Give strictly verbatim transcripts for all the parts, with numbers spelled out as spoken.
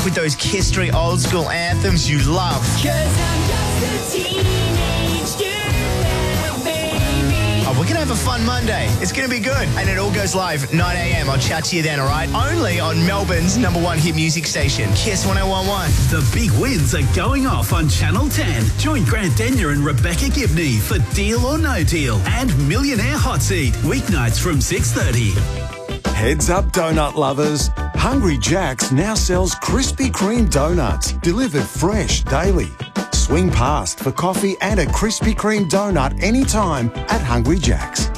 with those Kiss Street old school anthems you love. 'Cause I'm just a teenage girl, baby. Oh, we're going to have a fun Monday. It's going to be good. And it all goes live nine a.m. I'll chat to you then, all right? Only on Melbourne's number one hit music station, Kiss one oh one point one. The big wins are going off on Channel ten. Join Grant Denyer and Rebecca Gibney for Deal or No Deal and Millionaire Hot Seat, weeknights from six thirty. Heads up, donut lovers. Hungry Jack's now sells Krispy Kreme donuts, delivered fresh daily. Swing past for coffee and a Krispy Kreme donut anytime at Hungry Jack's.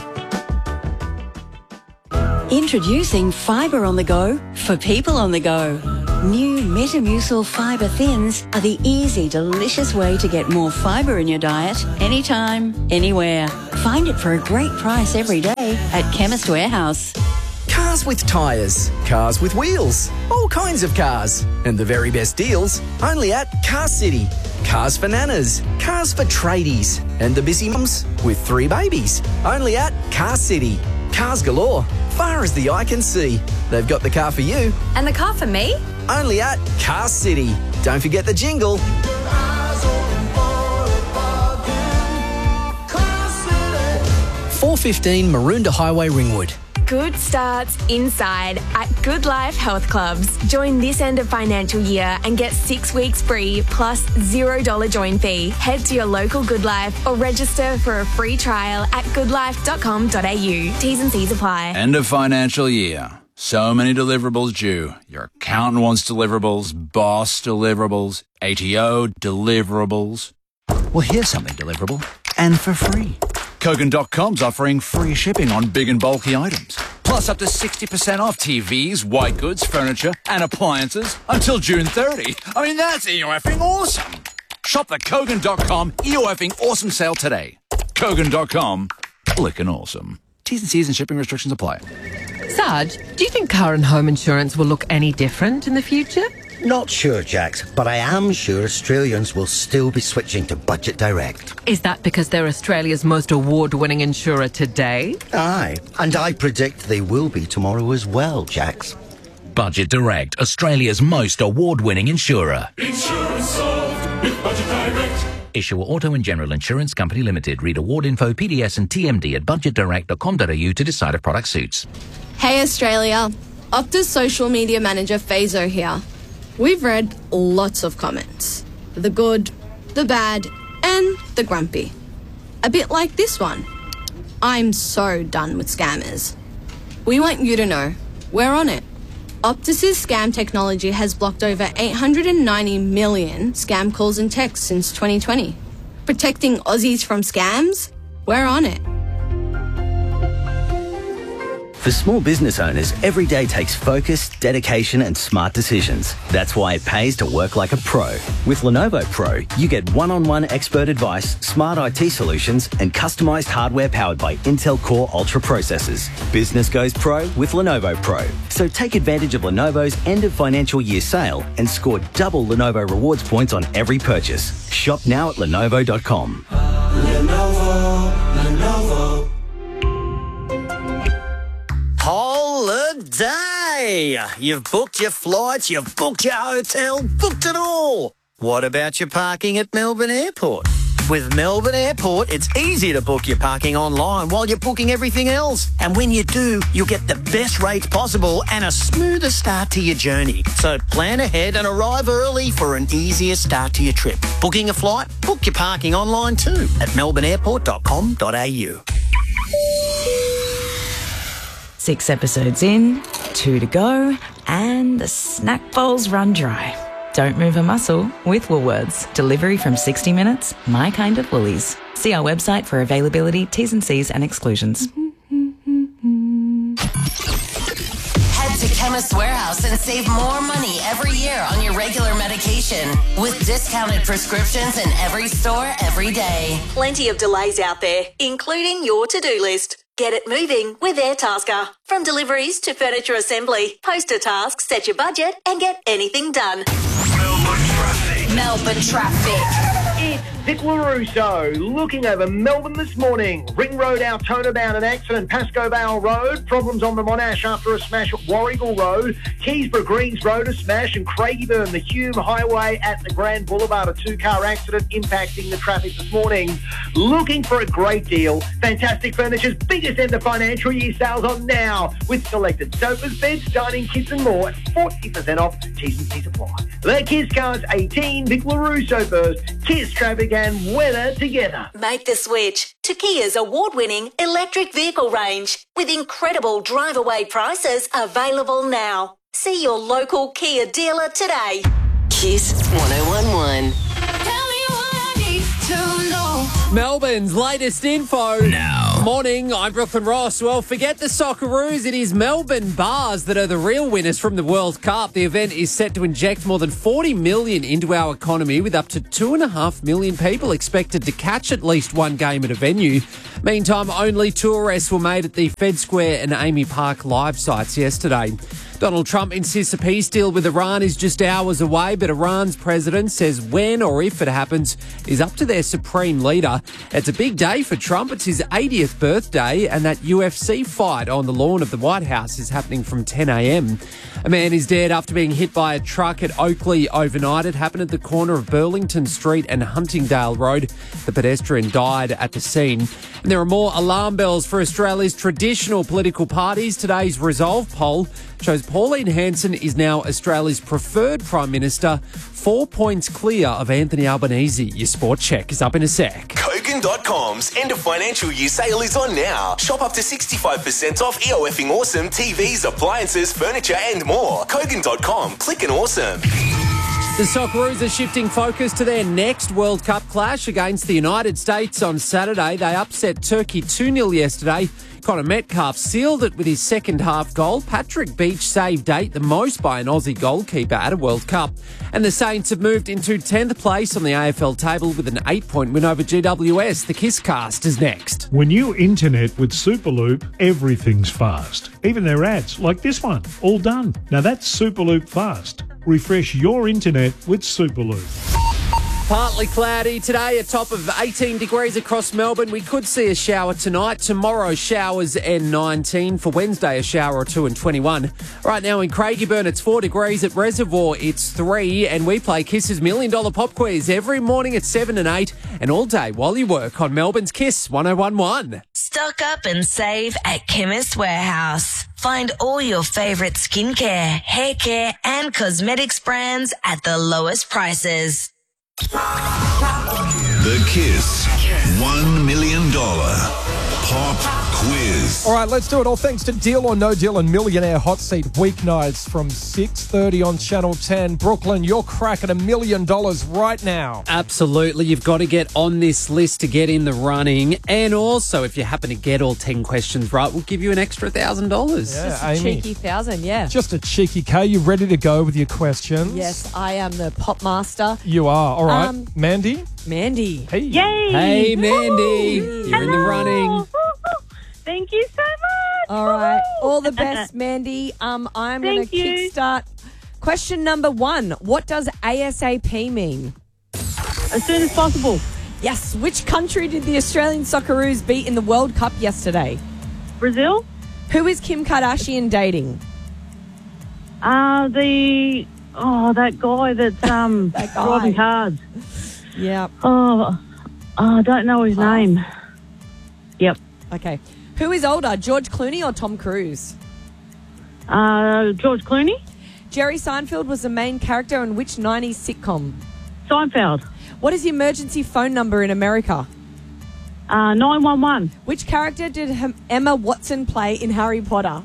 Introducing Fibre on the Go for people on the go. New Metamucil Fibre Thins are the easy, delicious way to get more fibre in your diet anytime, anywhere. Find it for a great price every day at Chemist Warehouse. Cars with tyres, cars with wheels, all kinds of cars. And the very best deals only at Car City. Cars for nanas, cars for tradies, and the busy mums with three babies. Only at Car City. Cars galore, far as the eye can see. They've got the car for you. And the car for me? Only at Car City. Don't forget the jingle. four fifteen Maroondah Highway, Ringwood. Good starts inside at Good Life Health Clubs. Join this end of financial year and get six weeks free plus zero dollar join fee. Head to your local Good Life or register for a free trial at good life dot com dot a u. T's and C's apply. End of financial year. So many deliverables due. Your accountant wants deliverables, boss deliverables, A T O deliverables. Well, here's something deliverable and for free. Kogan dot com's offering free shipping on big and bulky items. Plus up to sixty percent off T Vs, white goods, furniture and appliances until June thirtieth. I mean, that's E-O-effing awesome. Shop the Kogan dot com E-O-effing awesome sale today. Kogan dot com, flickin' awesome. T's and C's and shipping restrictions apply. Sarge, do you think car and home insurance will look any different in the future? Not sure, Jax, but I am sure Australians will still be switching to Budget Direct. Is that because they're Australia's most award-winning insurer today? Aye, and I predict they will be tomorrow as well, Jax. Budget Direct, Australia's most award-winning insurer. Insurance solved with Budget Direct. Issuer Auto and General Insurance Company Limited. Read award info, P D S and T M D at budget direct dot com dot a u to decide if product suits. Hey Australia, Optus social media manager Fazo here. We've read lots of comments. The good, the bad, and the grumpy. A bit like this one. I'm so done with scammers. We want you to know, we're on it. Optus's scam technology has blocked over eight hundred ninety million scam calls and texts since twenty twenty. Protecting Aussies from scams? We're on it. For small business owners, every day takes focus, dedication and smart decisions. That's why it pays to work like a pro. With Lenovo Pro, you get one-on-one expert advice, smart I T solutions and customised hardware powered by Intel Core Ultra processors. Business goes pro with Lenovo Pro. So take advantage of Lenovo's end of financial year sale and score double Lenovo rewards points on every purchase. Shop now at lenovo dot com. Lenovo, Lenovo. Holiday! You've booked your flights, you've booked your hotel, booked it all. What about your parking at Melbourne Airport? With Melbourne Airport, it's easy to book your parking online while you're booking everything else. And when you do, you'll get the best rates possible and a smoother start to your journey. So plan ahead and arrive early for an easier start to your trip. Booking a flight? Book your parking online too at melbourne airport dot com dot a u. Six episodes in, two to go, and the snack bowls run dry. Don't move a muscle with Woolworths. Delivery from sixty minutes, my kind of Woolies. See our website for availability, T's and C's and exclusions. Head to Chemist Warehouse and save more money every year on your regular medication with discounted prescriptions in every store every day. Plenty of delays out there, including your to-do list. Get it moving with AirTasker. From deliveries to furniture assembly, post a task, set your budget and get anything done. Melbourne traffic. Melbourne traffic. It Vic LaRusso looking over Melbourne this morning. Ring Road, Altona bound, an accident. Pascoe Vale Road, problems on the Monash after a smash at Warrigal Road. Keysborough Greens Road, a smash, and Craigieburn, the Hume Highway at the Grand Boulevard, a two-car accident impacting the traffic this morning. Looking for a great deal. Fantastic Furniture's biggest end of financial year sales on now, with selected sofas, beds, dining kits and more at forty percent off. T's and C's apply. The Kiss Cars eighteen, Vic LaRusso first. Kiss traffic and weather together. Make the switch to Kia's award-winning electric vehicle range with incredible drive-away prices available now. See your local Kia dealer today. Kiss one oh one one. Melbourne's latest info. Now. Morning, I'm Brooklyn Ross. Well, forget the Socceroos. It is Melbourne Bars that are the real winners from the World Cup. The event is set to inject more than forty million dollars into our economy, with up to two and a half million people expected to catch at least one game at a venue. Meantime, only two arrests were made at the Fed Square and Amy Park live sites yesterday. Donald Trump insists a peace deal with Iran is just hours away, but Iran's president says when or if it happens is up to their supreme leader. It's a big day for Trump. It's his eightieth birthday, and that U F C fight on the lawn of the White House is happening from ten a.m. A man is dead after being hit by a truck at Oakley overnight. It happened at the corner of Burlington Street and Huntingdale Road. The pedestrian died at the scene. And there are more alarm bells for Australia's traditional political parties. Today's Resolve poll shows Pauline Hanson is now Australia's preferred Prime Minister, four points clear of Anthony Albanese. Your sport check is up in a sec. Kogan dot com's end of financial year sale is on now. Shop up to sixty-five percent off E O F-ing awesome T Vs, appliances, furniture and more. Kogan dot com. Click and awesome. The Socceroos are shifting focus to their next World Cup clash against the United States on Saturday. They upset Turkey two nil yesterday. Connor Metcalf sealed it with his second half goal. Patrick Beach saved eight, the most by an Aussie goalkeeper at a World Cup. And the Saints have moved into tenth place on the A F L table with an eight-point win over G W S. The Kiss Cast is next. When you internet with Superloop, everything's fast. Even their ads, like this one, all done. Now that's Superloop fast. Refresh your internet with Superloop. Partly cloudy today, a top of eighteen degrees across Melbourne. We could see a shower tonight. Tomorrow, showers and nineteen. For Wednesday, a shower or two and twenty-one. Right now in Craigieburn, it's four degrees. At Reservoir, it's three. And we play Kiss's Million Dollar Pop Quiz every morning at seven and eight. And all day while you work on Melbourne's Kiss one oh one one. Stock up and save at Chemist Warehouse. Find all your favourite skincare, hair care and cosmetics brands at the lowest prices. The Kiss one million dollars Pop Quiz. All right, let's do it. All thanks to Deal or No Deal and Millionaire Hot Seat weeknights from six thirty on Channel ten. Brooklyn, you're cracking a million dollars right now. Absolutely. You've got to get on this list to get in the running. And also, if you happen to get all ten questions right, we'll give you an extra one thousand dollars. Yeah, Just a Amy. cheeky thousand, yeah. Just a cheeky K. You ready to go with your questions? Yes, I am the pop master. You are. All right. Um, Mandy? Mandy. Hey. Yay! Hey, Mandy. You're in the running. Thank you so much. All right. All the best, Mandy. Um, I'm going Thank to you. kickstart. Question number one. What does ASAP mean? As soon as possible. Yes. Which country did the Australian Socceroos beat in the World Cup yesterday? Brazil. Who is Kim Kardashian dating? Uh, the, oh, that guy that's um, That guy. driving cars. Yep. Oh, I don't know his name. Yep. Okay. Who is older, George Clooney or Tom Cruise? Uh, George Clooney. Jerry Seinfeld was the main character in which nineties sitcom? Seinfeld. What is the emergency phone number in America? Uh, nine one one. Which character did Hem- Emma Watson play in Harry Potter?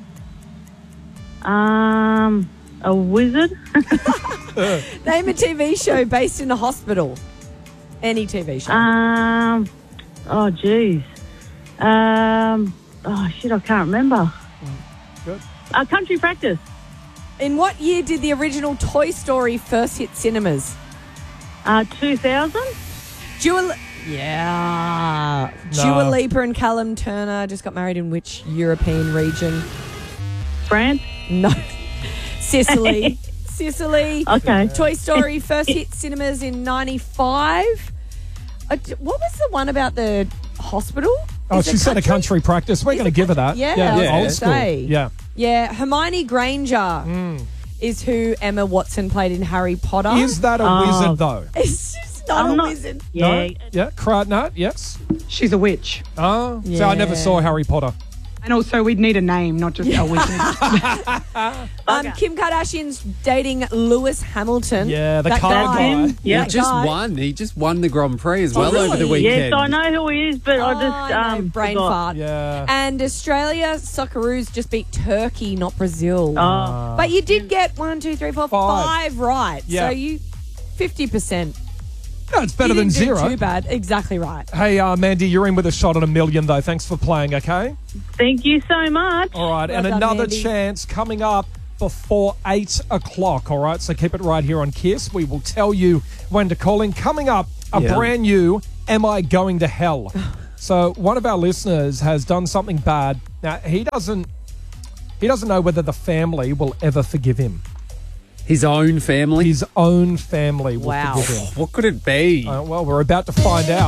Um, a wizard. Name a T V show based in a hospital. Any T V show. Um, oh, jeez. Um, oh, shit, I can't remember. Good. Uh, Country Practice. In what year did the original Toy Story first hit cinemas? Uh, two thousand. Dua Yeah. No. Dua Lipa and Callum Turner just got married in which European region? France? No. Sicily. Sicily. Okay. Toy Story first hit cinemas in ninety-five. Uh, d- what was the one about the hospital? Oh, Is it she said a country practice. We're going to give her that. Yeah, yeah, I was old gonna school. say. Yeah. Yeah, Hermione Granger Mm. is who Emma Watson played in Harry Potter. Is that a Oh. wizard, though? It's just not I'm a not- wizard. No? Yeah, Cry- no, yes. She's a witch. Oh, so I never Yeah. saw Harry Potter. And also, we'd need a name, not just a wizard. Um, Kim Kardashian's dating Lewis Hamilton. Yeah, the That car guy. guy. He That just guy. won. He just won the Grand Prix as Oh, well really? over the weekend. Yes, I know who he is, but I Oh, just I know, um brain forgot. fart. Yeah. And Australia Socceroos just beat Turkey, not Brazil. Oh. But you did get one, two, three, four, Five. five right. Yeah. So you fifty percent. No, it's better you than didn't do zero. Too bad. Exactly right. Hey, uh, Mandy, you're in with a shot at a million, though. Thanks for playing, okay? Thank you so much. All right, Well and done, another Mandy. chance coming up before eight o'clock, all right? So keep it right here on KISS. We will tell you when to call in. Coming up, a Yeah. brand new Am I Going to Hell? So one of our listeners has done something bad. Now, he doesn't, he doesn't know whether the family will ever forgive him. His own family? His own family will Wow. forgive him. What could it be? Uh, well, we're about to find out.